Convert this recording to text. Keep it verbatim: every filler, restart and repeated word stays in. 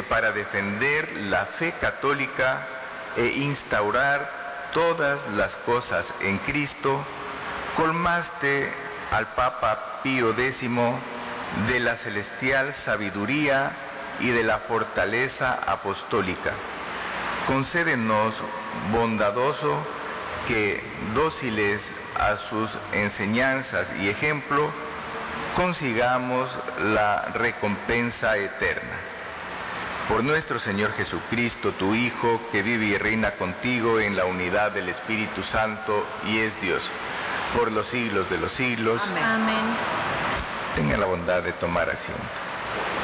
que para defender la fe católica e instaurar todas las cosas en Cristo, colmaste al Papa Pío décimo de la celestial sabiduría y de la fortaleza apostólica. Concédenos, bondadoso, que, dóciles a sus enseñanzas y ejemplo, consigamos la recompensa eterna. Por nuestro Señor Jesucristo, tu Hijo, que vive y reina contigo en la unidad del Espíritu Santo y es Dios, por los siglos de los siglos. Amén. Tenga la bondad de tomar asiento.